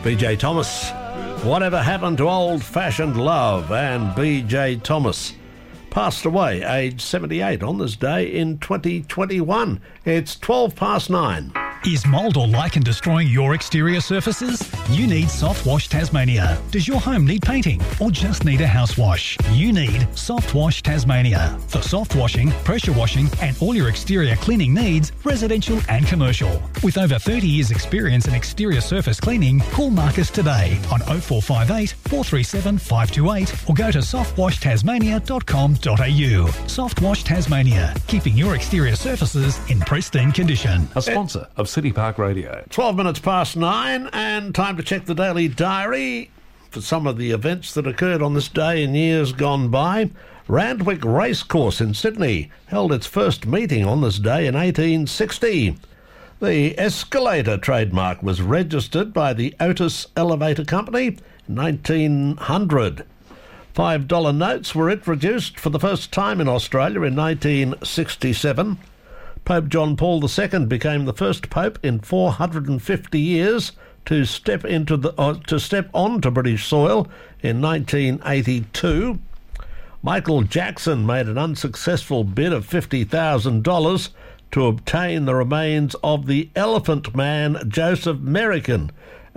BJ Thomas. Whatever happened to old-fashioned love? And BJ Thomas passed away, aged 78, on this day in 2021. It's 9:12. Is mould or lichen destroying your exterior surfaces? You need Soft Wash Tasmania. Does your home need painting or just need a house wash? You need Soft Wash Tasmania. For soft washing, pressure washing and all your exterior cleaning needs, residential and commercial. With over 30 years experience in exterior surface cleaning, call Marcus today on 0458 437 528 or go to softwashtasmania.com.au. Soft Wash Tasmania, keeping your exterior surfaces in pristine condition. A sponsor of City Park Radio. 9:12, and time to check the Daily Diary for some of the events that occurred on this day in years gone by. Randwick Racecourse in Sydney held its first meeting on this day in 1860. The escalator trademark was registered by the Otis Elevator Company in 1900. $5 notes were introduced for the first time in Australia in 1967. Pope John Paul II became the first pope in 450 years to step onto British soil in 1982. Michael Jackson made an unsuccessful bid of $50,000 to obtain the remains of the Elephant Man Joseph Merrick in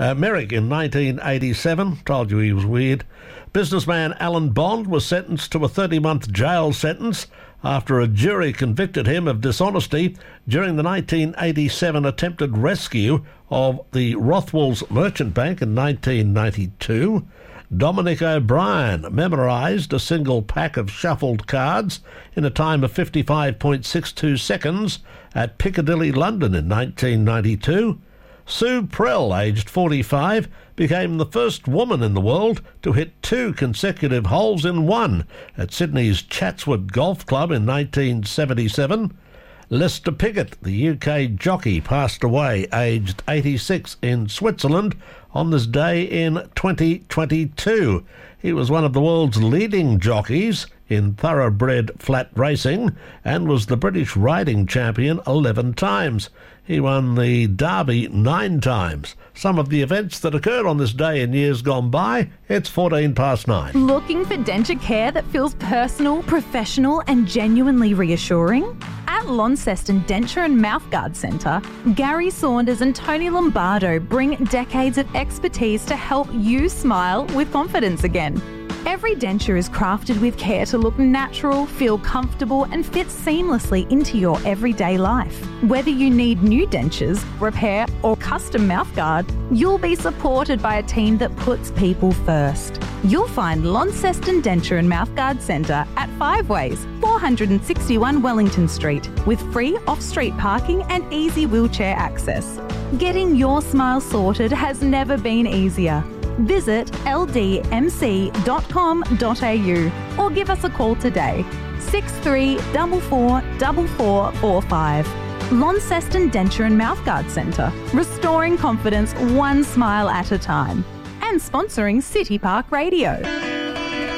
1987. Told you he was weird. Businessman Alan Bond was sentenced to a 30-month jail sentence after a jury convicted him of dishonesty during the 1987 attempted rescue of the Rothwell's Merchant Bank in 1992. Dominic O'Brien memorised a single pack of shuffled cards in a time of 55.62 seconds at Piccadilly, London in 1992. Sue Prell, aged 45, became the first woman in the world to hit 2 consecutive holes in one at Sydney's Chatswood Golf Club in 1977. Lester Piggott, the UK jockey, passed away, aged 86, in Switzerland on this day in 2022. He was one of the world's leading jockeys in thoroughbred flat racing and was the British riding champion 11 times. He won the Derby 9 times. Some of the events that occurred on this day in years gone by, it's 9:14. Looking for denture care that feels personal, professional and genuinely reassuring? At Launceston Denture and Mouthguard Centre, Gary Saunders and Tony Lombardo bring decades of expertise to help you smile with confidence again. Every denture is crafted with care to look natural, feel comfortable and fit seamlessly into your everyday life. Whether you need new dentures, repair or custom mouthguard, you'll be supported by a team that puts people first. You'll find Launceston Denture and Mouthguard Centre at 5 Ways, 461 Wellington Street, with free off-street parking and easy wheelchair access. Getting your smile sorted has never been easier. Visit ldmc.com.au or give us a call today, 6344 4445. Launceston Denture and Mouthguard Centre, restoring confidence one smile at a time. And sponsoring City Park Radio.